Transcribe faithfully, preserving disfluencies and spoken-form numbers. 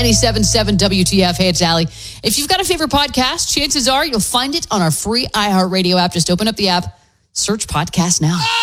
ninety-seven point seven W T F. Hey, it's Allie. If you've got a favorite podcast, chances are you'll find it on our free iHeartRadio app. Just open up the app, search podcast now.